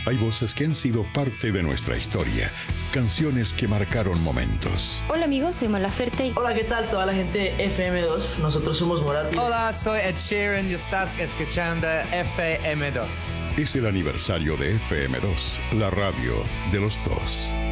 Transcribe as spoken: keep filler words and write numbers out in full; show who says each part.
Speaker 1: Hay voces que han sido parte de nuestra historia, canciones que marcaron momentos.
Speaker 2: Hola amigos, soy Mon Laferte.
Speaker 3: Hola, ¿qué tal toda la gente de F M dos? Nosotros somos Morat.
Speaker 4: Hola, soy Ed Sheeran y estás escuchando F M dos.
Speaker 1: Es el aniversario de F M dos, la radio de los dos.